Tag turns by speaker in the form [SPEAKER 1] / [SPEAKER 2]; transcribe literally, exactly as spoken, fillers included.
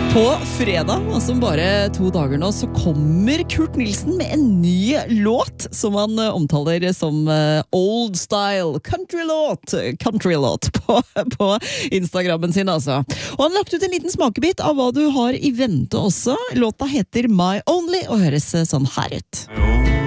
[SPEAKER 1] På fredag, altså om bare to dager nå, så kommer Kurt Nilsen med en ny låt som han eh, omtaler som eh, old style country låt, country låt på, på Instagrammen sin altså. Og han har lagt ut en liten smakebit av hva du har i vente også. Låta heter My Only og høres eh, sånn her ut.